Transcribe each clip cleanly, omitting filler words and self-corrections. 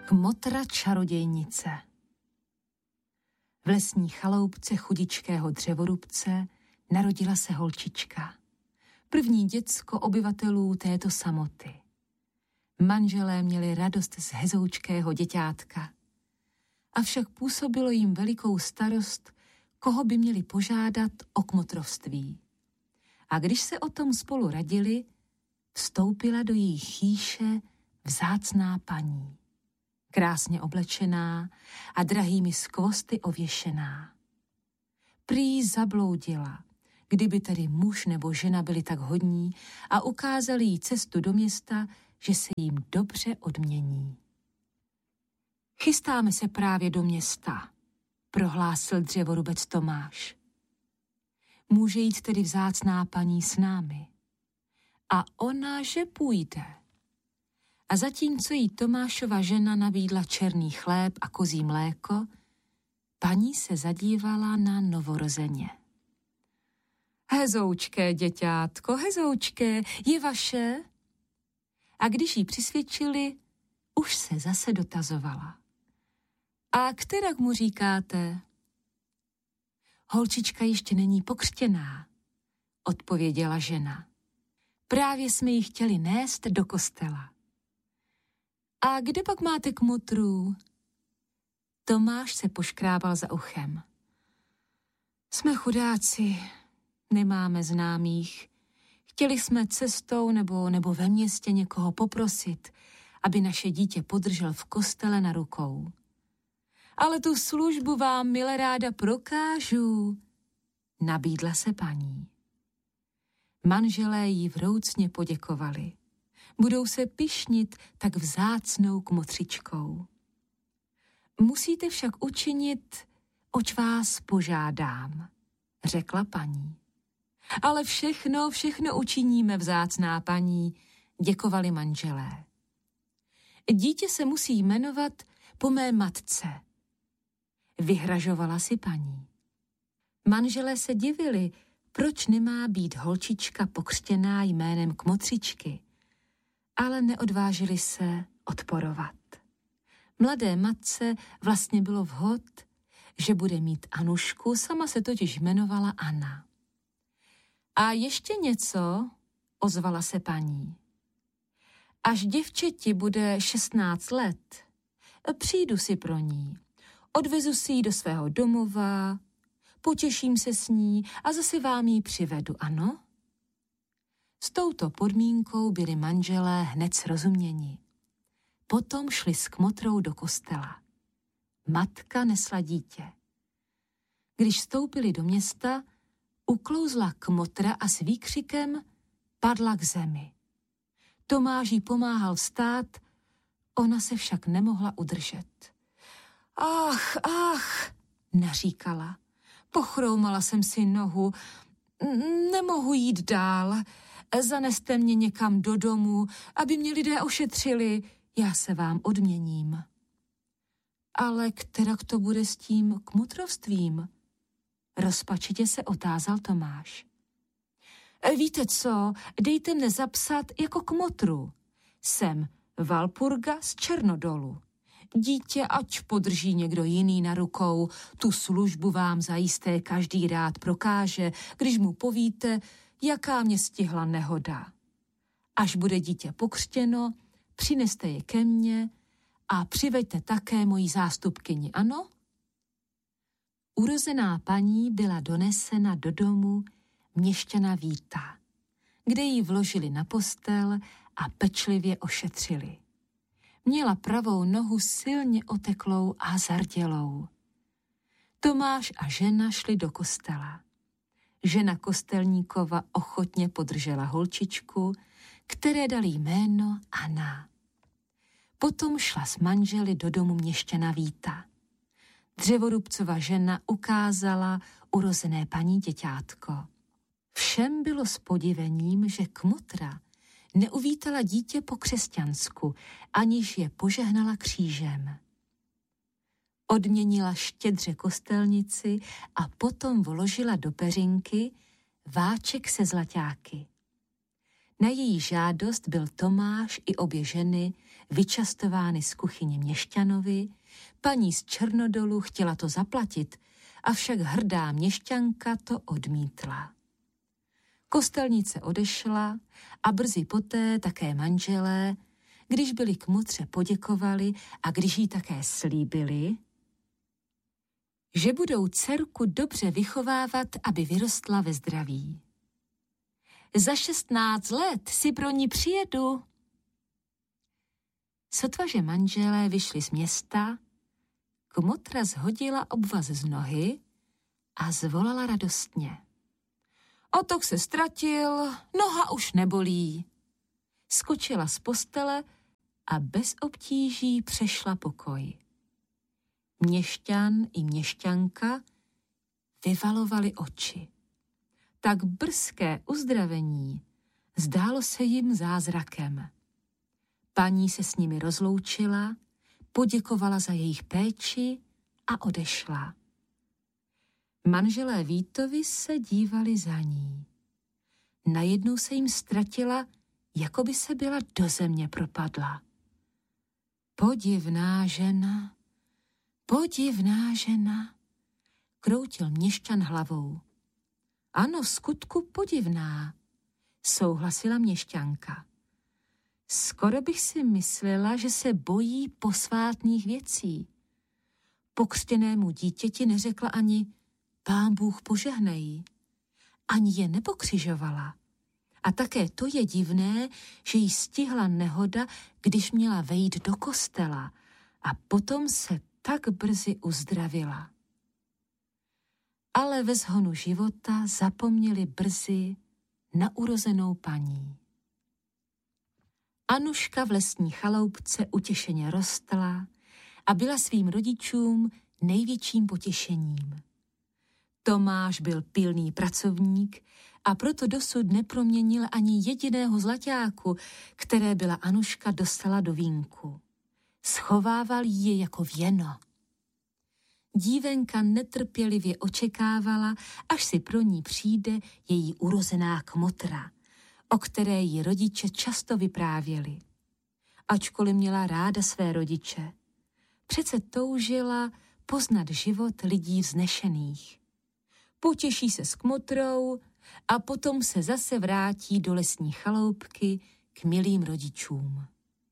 Kmotra čarodějnice. V lesní chaloupce chudičkého dřevorubce narodila se holčička. První děcko obyvatelů této samoty. Manželé měli radost z hezoučkého děťátka. Avšak působilo jim velikou starost, koho by měli požádat o kmotrovství. A když se o tom spolu radili, vstoupila do jejich chýše vzácná paní. Krásně oblečená a drahými skvosty ověšená. Prý zabloudila, kdyby tedy muž nebo žena byli tak hodní a ukázali jí cestu do města, že se jim dobře odmění. Chystáme se právě do města, prohlásil dřevorubec Tomáš. Může jít tedy vzácná paní s námi. A ona, že půjde. A zatímco jí Tomášova žena nabídla černý chléb a kozí mléko, paní se zadívala na novorozeně. Hezoučké, děťátko, hezoučké, je vaše? A když jí přisvědčili, už se zase dotazovala. A kterak mu říkáte? Holčička ještě není pokřtěná, odpověděla žena. Právě jsme ji chtěli nést do kostela. A kde pak máte kmotru? Tomáš se poškrábal za uchem. Jsme chudáci, nemáme známých. Chtěli jsme cestou nebo ve městě někoho poprosit, aby naše dítě podržel v kostele na rukou. Ale tu službu vám mile ráda prokážu, nabídla se paní. Manželé jí vroucně poděkovali. Budou se pyšnit tak vzácnou kmotřičkou. Musíte však učinit, oč vás požádám, řekla paní. Ale všechno učiníme, vzácná paní, děkovali manželé. Dítě se musí jmenovat po mé matce, vyhražovala si paní. Manželé se divili, proč nemá být holčička pokřtěná jménem kmotřičky, ale neodvážili se odporovat. Mladé matce vlastně bylo vhod, že bude mít Anušku, sama se totiž jmenovala Anna. A ještě něco, ozvala se paní. Až děvčeti bude 16 let, přijdu si pro ní, odvezu si ji do svého domova, potěším se s ní a zase vám ji přivedu, ano? S touto podmínkou byli manželé hned srozuměni. Potom šli s kmotrou do kostela. Matka nesla dítě. Když vstoupili do města, uklouzla kmotra a s výkřikem padla k zemi. Tomáš jí pomáhal vstát, ona se však nemohla udržet. Ach, naříkala. Pochroumala jsem si nohu, nemohu jít dál. Zaneste mě někam do domu, aby mě lidé ošetřili, já se vám odměním. Ale kterak to bude s tím kmotrovstvím? Rozpačitě se otázal Tomáš. Víte co, dejte mne zapsat jako kmotru. Jsem Valpurga z Černodolu. Dítě ať podrží někdo jiný na rukou, tu službu vám zajisté každý rád prokáže, když mu povíte, jaká mě stihla nehoda. Až bude dítě pokřtěno, přineste je ke mně a přiveďte také moji zástupkyni, ano? Urozená paní byla donesena do domu měšťana Víta, kde ji vložili na postel a pečlivě ošetřili. Měla pravou nohu silně oteklou a zardělou. Tomáš a žena šli do kostela. Žena kostelníkova ochotně podržela holčičku, které dali jméno Anna. Potom šla s manželi do domu měšťana Víta. Dřevorubcova žena ukázala urozené paní děťátko. Všem bylo s podivením, že kmotra neuvítala dítě po křesťansku, aniž je požehnala křížem. Odměnila štědře kostelnici a potom vložila do peřinky váček se zlaťáky. Na její žádost byl Tomáš i obě ženy vyčastovány z kuchyně Měšťanovi, paní z Černodolu chtěla to zaplatit, avšak hrdá měšťanka to odmítla. Kostelnice odešla a brzy poté také manželé, když byli kmotře poděkovali a když jí také slíbili, že budou dcerku dobře vychovávat, aby vyrostla ve zdraví. Za 16 let si pro ní přijedu. Sotva, že manželé vyšli z města, kmotra zhodila obvaz z nohy a zvolala radostně. Otok se ztratil, noha už nebolí. Skočila z postele a bez obtíží přešla pokoj. Měšťan i měšťanka vyvalovali oči. Tak brzké uzdravení zdálo se jim zázrakem. Paní se s nimi rozloučila, poděkovala za jejich péči a odešla. Manželé Vítovi se dívali za ní. Najednou se jim ztratila, jako by se byla do země propadla. Podivná žena, kroutil Měšťan hlavou. Ano, v skutku podivná, souhlasila Měšťanka. Skoro bych si myslela, že se bojí posvátných věcí. Pokřtěnému dítěti neřekla ani Pán Bůh požehnej. Ani je nepokřižovala. A také to je divné, že jí stihla nehoda, když měla vejít do kostela a potom se tak brzy uzdravila. Ale ve zhonu života zapomněli brzy na urozenou paní. Anuška v lesní chaloupce utěšeně rostla a byla svým rodičům největším potěšením. Tomáš byl pilný pracovník a proto dosud neproměnil ani jediného zlaťáku, které byla Anuška dostala do vínku. Schovával ji jako věno. Dívenka netrpělivě očekávala, až si pro ní přijde její urozená kmotra, o které jí rodiče často vyprávěli. Ačkoliv měla ráda své rodiče, přece toužila poznat život lidí vznešených. Potěší se s kmotrou a potom se zase vrátí do lesní chaloupky k milým rodičům.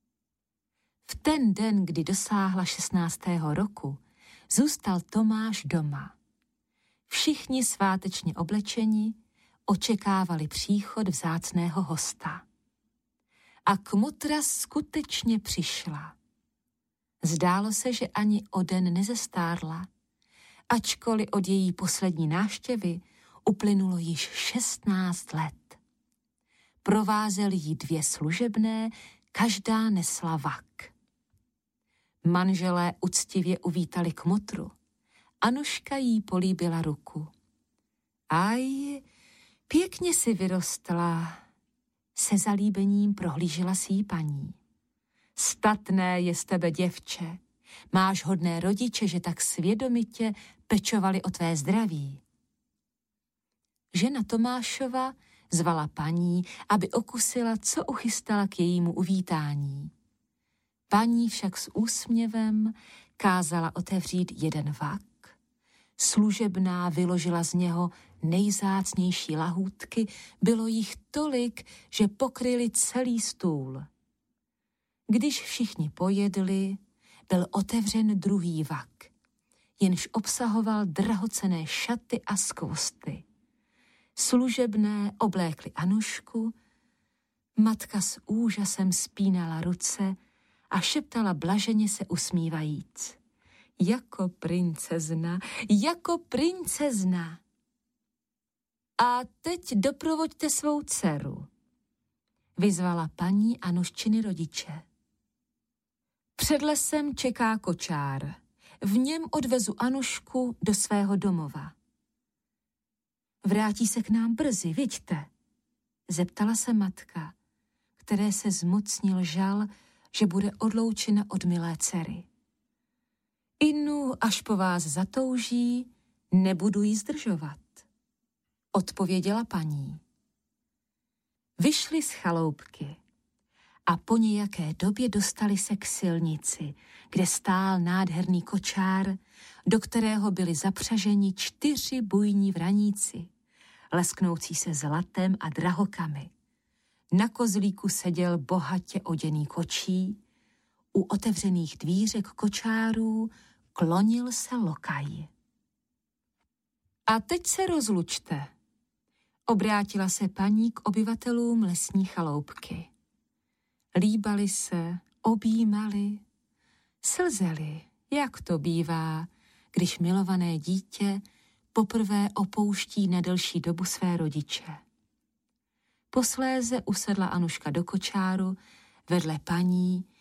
V ten den, kdy dosáhla 16. roku, zůstal Tomáš doma. Všichni svátečně oblečeni očekávali příchod vzácného hosta. A kmotra skutečně přišla. Zdálo se, že ani o den nezestárla, ačkoliv od její poslední návštěvy uplynulo již 16 let. Provázely jí 2 služebné, každá nesla vak. Manželé uctivě uvítali kmotru. Anuška jí políbila ruku. Aj, pěkně si vyrostla, se zalíbením prohlížela si jí paní. Statné je z tebe, děvče, máš hodné rodiče, že tak svědomitě pečovali o tvé zdraví. Žena Tomášova zvala paní, aby okusila, co uchystala k jejímu uvítání. Paní však s úsměvem kázala otevřít jeden vak. Služebná vyložila z něho nejzácnější lahůdky, bylo jich tolik, že pokryli celý stůl. Když všichni pojedli, byl otevřen druhý vak, jenž obsahoval drahocenné šaty a skvosty. Služebné oblékly Anušku, matka s úžasem spínala ruce a šeptala blaženě se usmívajíc. Jako princezna, jako princezna. A teď doprovoďte svou dceru, vyzvala paní Anuščiny rodiče. Před lesem čeká kočár. V něm odvezu Anušku do svého domova. Vrátí se k nám brzy, viďte, zeptala se matka, které se zmocnil žal, že bude odloučena od milé dcery. Inu, až po vás zatouží, nebudu jí zdržovat, odpověděla paní. Vyšli z chaloupky a po nějaké době dostali se k silnici, kde stál nádherný kočár, do kterého byli zapřaženi 4 bujní vraníci, lesknoucí se zlatem a drahokamy. Na kozlíku seděl bohatě oděný kočí, u otevřených dvířek kočárů klonil se lokaj. A teď se rozlučte, obrátila se paní k obyvatelům lesní chaloupky. Líbali se, objímali, slzeli, jak to bývá, když milované dítě poprvé opouští na delší dobu své rodiče. Posléze usedla Anuška do kočáru vedle paní,